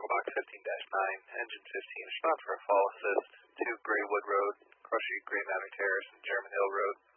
Chicago Box 15-9, Engine 15, respond for a fall assist to Graywood Road, Cross Street, Gray Manor Terrace, and German Hill Road.